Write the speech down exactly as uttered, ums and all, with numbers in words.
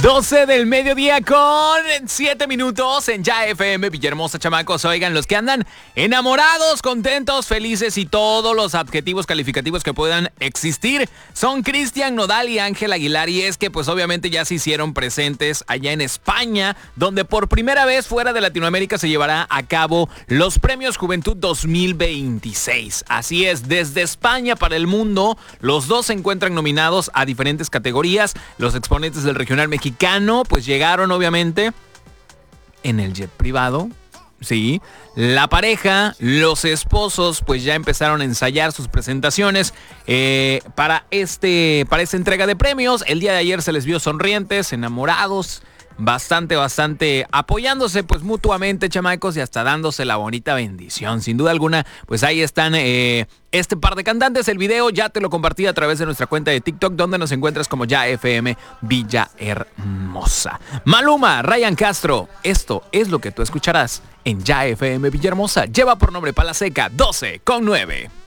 doce del mediodía con siete minutos en Ya F M. Villahermosa, chamacos. Oigan, los que andan enamorados, contentos, felices y todos los adjetivos calificativos que puedan existir son Cristian Nodal y Ángel Aguilar. Y es que pues obviamente ya se hicieron presentes allá en España, donde por primera vez fuera de Latinoamérica se llevará a cabo los Premios Juventud dos mil veintiséis. Así es, desde España para el mundo, los dos se encuentran nominados a diferentes categorías. Los exponentes del regional mexicano pues llegaron obviamente en el jet privado. Sí, la pareja, los esposos, pues ya empezaron a ensayar sus presentaciones eh, para, este, para esta entrega de premios. El día de ayer se les vio sonrientes, enamorados, bastante, bastante apoyándose pues mutuamente, chamacos, y hasta dándose la bonita bendición. Sin duda alguna, pues ahí están eh, este par de cantantes. El video ya te lo compartí a través de nuestra cuenta de TikTok, donde nos encuentras como Ya F M Villahermosa. Maluma, Ryan Castro, esto es lo que tú escucharás en Ya F M Villahermosa. Lleva por nombre Palaseca, doce con nueve.